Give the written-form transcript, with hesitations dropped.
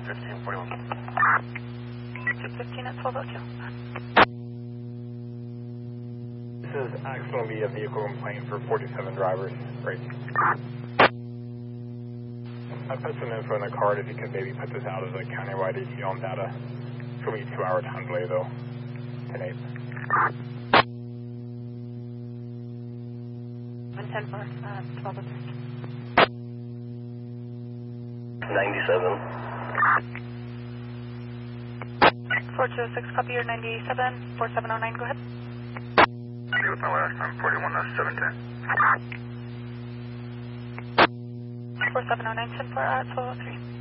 1541. Keep 15 at 1202. This is accident via vehicle complaint for 47 drivers. Great. I put some info in the card if you could maybe put this out as a countywide ET on data. It's going to be a 2-hour time delay though. 10-8. 110 for 1203. 97. 4206, copy your 97, 4709, go ahead. See with my last time, 410710. 4709, 10 for 1203.